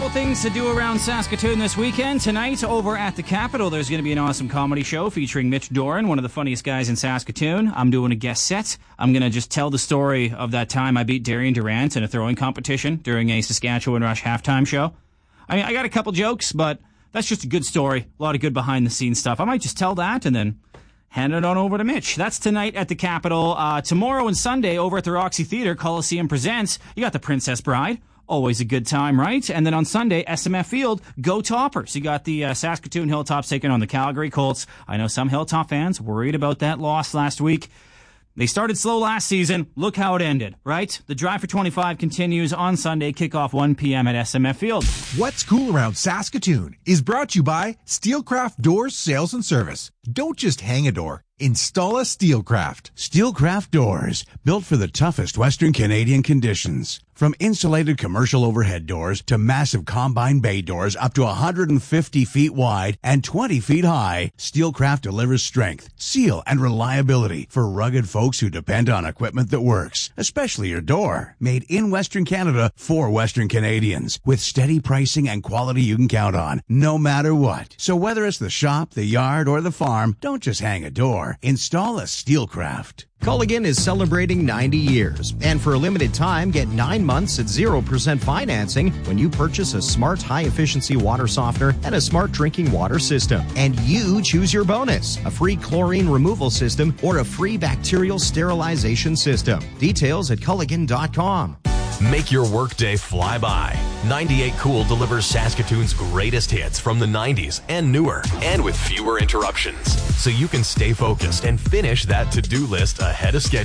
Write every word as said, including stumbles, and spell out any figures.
couple things to do around Saskatoon this weekend. Tonight, over at the Capitol, there's going to be an awesome comedy show featuring Mitch Doran, one of the funniest guys in Saskatoon. I'm doing a guest set. I'm going to just tell the story of that time I beat Darian Durant in a throwing competition during a Saskatchewan Rush halftime show. I mean, I got a couple jokes, but that's just a good story. A lot of good behind-the-scenes stuff. I might just tell that and then hand it on over to Mitch. That's tonight at the Capitol. Uh, tomorrow and Sunday over at the Roxy Theatre, Coliseum presents, you got The Princess Bride. Always a good time, right? And then on Sunday, S M F Field, go Toppers. You got the uh, Saskatoon Hilltops taking on the Calgary Colts. I know some Hilltop fans worried about that loss last week. They started slow last season. Look how it ended, right? The Drive for twenty-five continues on Sunday, kickoff one p.m. at S M F Field. What's cool around Saskatoon is brought to you by Steelcraft Doors Sales and Service. Don't just hang a door. Install a Steelcraft. Steelcraft Doors, built for the toughest Western Canadian conditions. From insulated commercial overhead doors to massive combine bay doors up to one hundred fifty feet wide and twenty feet high, Steelcraft delivers strength, seal, and reliability for rugged folks who depend on equipment that works, especially your door. Made in Western Canada for Western Canadians, with steady pricing and quality you can count on, no matter what. So whether it's the shop, the yard, or the farm, don't just hang a door. Install a Steelcraft. Culligan is celebrating ninety years, and for a limited time, get nine months at zero percent financing when you purchase a smart high-efficiency water softener and a smart drinking water system. And you choose your bonus, a free chlorine removal system or a free bacterial sterilization system. Details at Culligan dot com. Make your workday fly by. ninety-eight Cool delivers Saskatoon's greatest hits from the nineties and newer, and with fewer interruptions, so you can stay focused and finish that to-do list ahead of schedule.